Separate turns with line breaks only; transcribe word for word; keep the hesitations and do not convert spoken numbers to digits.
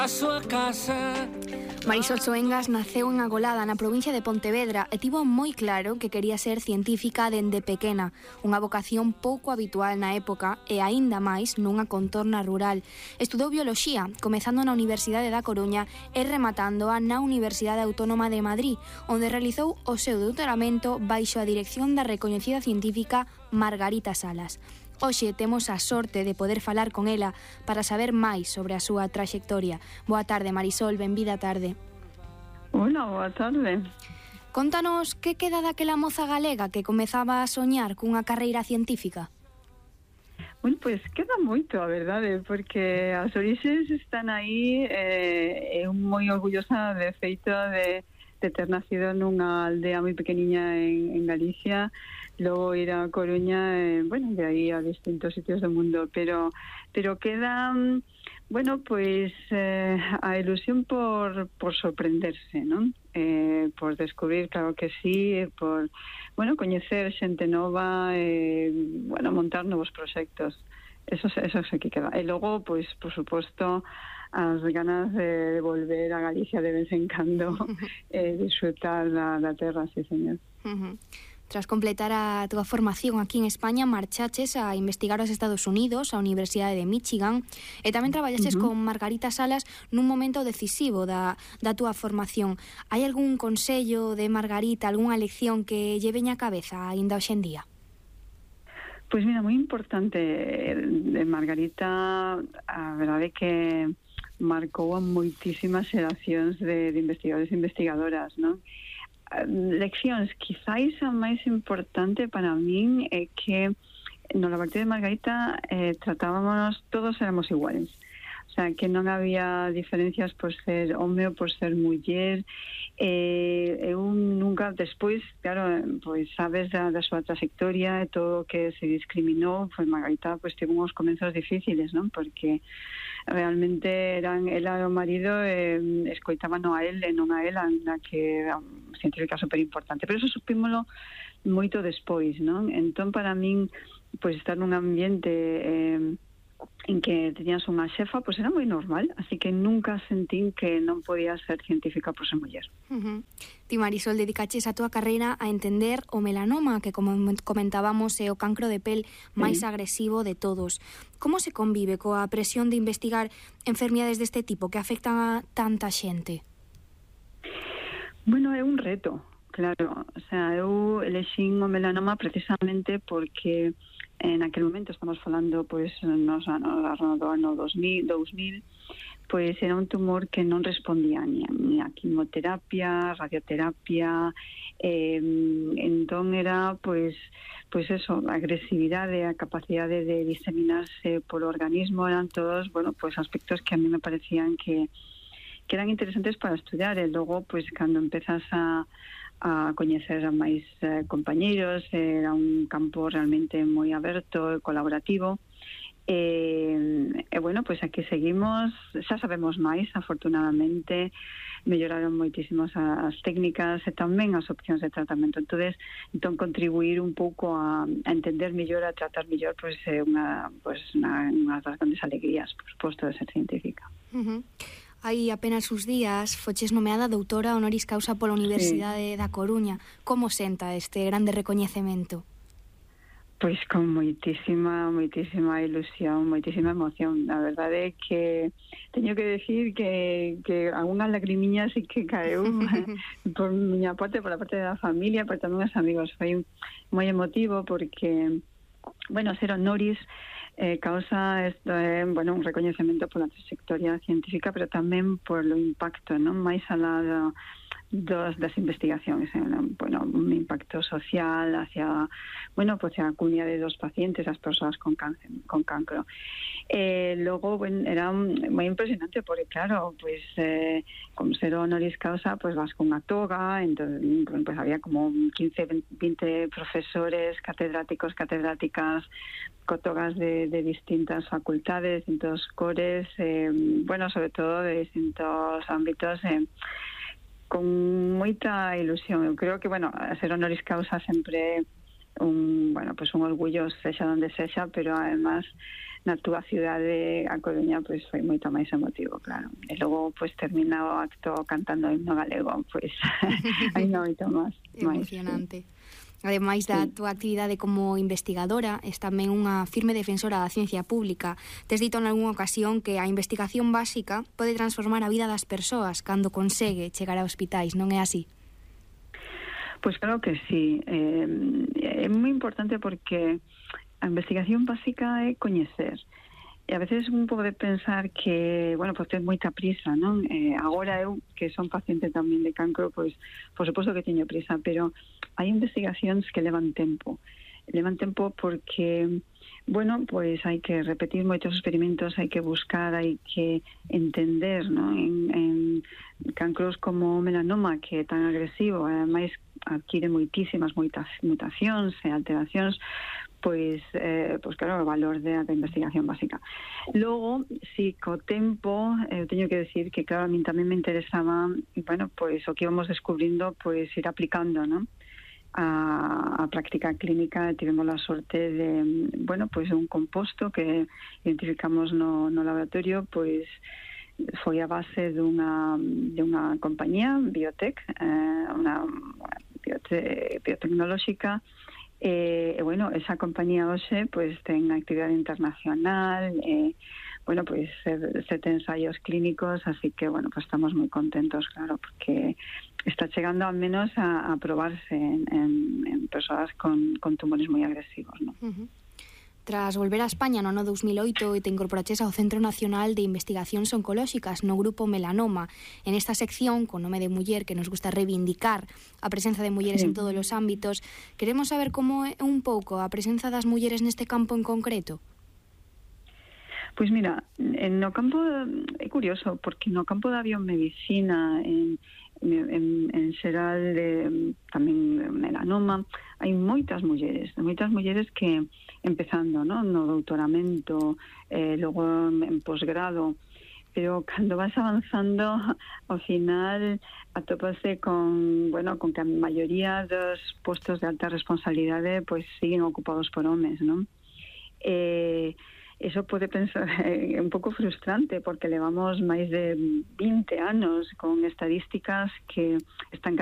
A súa casa.
Marisol Soengas naceu en Agolada, na provincia de Pontevedra, e tivo moi claro que quería ser científica dende pequena, unha vocación pouco habitual na época e aínda máis nunha contorna rural. Estudou bioloxía, comezando na Universidade da Coruña e rematándoa na Universidade Autónoma de Madrid, onde realizou o seu doutoramento baixo a dirección da recoñecida científica Margarita Salas. Hoxe temos a sorte de poder falar con ela para saber máis sobre a súa traxectoria. Boa tarde, Marisol, benvida tarde.
Hola, boa tarde.
Contanos que queda daquela moza galega que comezaba a soñar cunha carreira científica.
Bueno, pois pues queda moito, a verdade, porque as orixes están aí, eh, eu moi orgullosa de feito de, de ter nacido nunha aldea moi pequeniña en, en Galicia, logo ir a Coruña, eh, bueno, de aí a distintos sitios do mundo, pero pero queda, bueno, pois eh, a ilusión por, por sorprenderse, non? Eh, por descubrir, claro que sí, por, bueno, coñecer xente nova, eh, bueno, montar novos proxectos. Eso, eso sí que queda. E logo, pois, por suposto, as ganas de volver a Galicia de vez en cando, eh, disfrutar da, da terra, sí, señor.
Uh-huh. Tras completar a túa formación aquí en España, marchaches a investigar aos Estados Unidos, á Universidade de Michigan, e tamén traballaches uh-huh. con Margarita Salas nun momento decisivo da, da túa formación. Hai algún consello de Margarita, algunha lección que lle veña a cabeza aínda hoxe en día?
Pois mira, moi importante de Margarita, a verdade é que marcou a moitísimas xeracións de, de investigadores e investigadoras, non? Leccións, quizáis a máis importante para min é que no laboratorio de Margarita eh, tratábamos, todos éramos iguales, o sea, que non había diferencias por ser home ou por ser muller. eh, eu nunca, despois, claro, pois sabes da, da súa trayectoria e todo o que se discriminou, pois Margarita pois tivo uns comenzos difíciles, non? Porque realmente eran ela e o marido eh, escoitaban a él e non a ela, na que era científica super importante, pero eso supímolo moito despois, non? Entón, para min, pois estar nun ambiente eh, en que tenías unha xefa, pois era moi normal, así que nunca sentín que non podía ser científica por ser muller.
Uh-huh. Ti, Marisol, dedicaches a túa carreira a entender o melanoma, que como comentábamos é o cancro de pel máis sí. agresivo de todos. Como se convive coa presión de investigar enfermidades deste tipo que afectan a tanta xente?
Bueno, é un reto, claro. O sea, eu elexín o melanoma precisamente porque en aquel momento, estamos falando pois nos anos do ano dos mil, pois era un tumor que non respondía ni a, ni a quimioterapia, radioterapia, eh, entón era pois pois eso, a agresividade, a capacidade de diseminarse polo organismo, eran todos, bueno, pois aspectos que a mí me parecían que que eran interesantes para estudiar, e logo, pois, cando empezas a a coñecer a máis eh, compañeiros, era un campo realmente moi aberto e colaborativo, e, e bueno, pois aquí seguimos, xa sabemos máis, afortunadamente melloraron moitísimo as técnicas e tamén as opcións de tratamento, entonces, entón contribuir un pouco a, a entender mellor, a tratar mellor, pois é unha, pois, unha, unha das grandes alegrías, por suposto, de ser científica.
Uh-huh. Hai apenas uns días foches nomeada doutora honoris causa pola Universidade sí. da Coruña. Como senta este grande recoñecemento?
Pois con moitísima, moitísima ilusión, moitísima emoción. A verdade é que teño que decir que, que algunha lagrimiña sí que caeu por miña parte, por a parte da familia, pero tamén os amigos. Foi moi emotivo porque, bueno, ser honoris Eh, causa esto, eh, bueno, un recoñecemento pola trayectoria científica, pero tamén por lo impacto, non? Máis alá dos, das investigacións, eh, bueno, un impacto social hacia, bueno, pues a comunidade dos pacientes, as persoas con cáncer, con cancro. Eh, logo, bueno, era moi impresionante porque, claro, pues eh, como ser honoris causa, pues vas con unha toga, entonces, pues había como quince, veinte profesores, catedráticos, catedráticas, cotogas de, de distintas facultades, distintos cores, eh, bueno, sobre todo de distintos ámbitos, eh, con moita ilusión. Eu creo que, bueno, ser honoris causa sempre un, bueno, pues un orgullo sexa onde sexa, pero además na túa cidade, a Coruña, pois foi moito máis emotivo, claro. E logo, pois, termina o acto cantando o himno galego, pois, ainda moito máis.
Emocionante. Sí. Ademais da
sí.
túa actividade como investigadora, es tamén unha firme defensora da ciencia pública. Tes dito en algunha ocasión que a investigación básica pode transformar a vida das persoas cando consegue chegar a hospitais, non é así?
Pois claro que sí. Eh, é moi importante porque a investigación básica é coñecer. E a veces un pode pensar que, bueno, pois ten moita prisa, non? Eh, agora eu, que son paciente tamén de cancro, pois, por suposto que teño prisa, pero hai investigacións que levan tempo. Levan tempo porque, bueno, pois hai que repetir moitos experimentos, hai que buscar, hai que entender, non? En, en cancros como o melanoma, que é tan agresivo, ademais adquire moitísimas moitas mutacións e alteracións, pois, eh, pois claro, o valor de, da investigación básica. Logo, si co tempo, eu eh, teño que decir que, claro, a min tamén me interesaba, bueno, pois o que íbamos descubrindo, pois ir aplicando, non? A, a práctica clínica. Tivemos a sorte de, bueno, pois un composto que identificamos no, no laboratorio, pois foi a base dunha, de unha compañía, Biotech, eh, unha biote, biotecnolóxica. E, e, bueno, esa compañía hoxe pois ten actividade internacional, e, bueno, pois sete ensaios clínicos, así que, bueno, pois estamos moi contentos, claro, porque está chegando ao menos a, a probarse en, en, en persoas con, con tumores moi agresivos, non?
Uh-huh. Tras volver a España no ano dous mil oito te incorporaches ao Centro Nacional de Investigacións Oncolóxicas no grupo Melanoma. En esta sección, con nome de muller, que nos gusta reivindicar a presenza de mulleres sí. en todos os ámbitos, queremos saber como é un pouco a presenza das mulleres neste campo en concreto.
Pois mira, no campo é curioso, porque no campo da biomedicina, en en, en xeral de, tamén melanoma, hai moitas mulleres, moitas mulleres que empezando, ¿no? No doutoramento, eh, logo en posgrado, pero cando vas avanzando, ao final atópase con, bueno, con que a maioría dos postos de alta responsabilidade pois siguen ocupados por homes, non? Eh, eso pode pensar é un pouco frustrante, porque levamos máis de vinte anos con estadísticas que están